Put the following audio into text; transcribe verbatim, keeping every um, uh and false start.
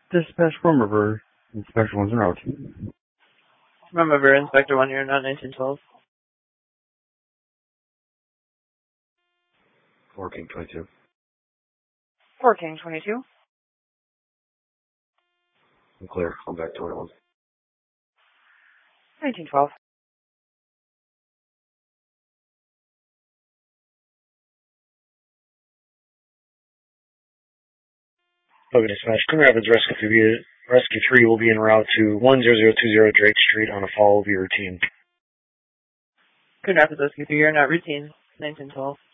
Dispatch from River. Inspector one's en route. From River, Inspector one here, not nineteen twelve. four King twenty-two. four King twenty-two. I'm clear. I'm back to twenty-one. nineteen twelve. Okay, dispatch. Coon Rapids Rescue three, Rescue three will be en route to one zero zero two zero Drake Street on a follow-up routine. Coon Rapids Rescue three, you're not routine, nineteen twelve.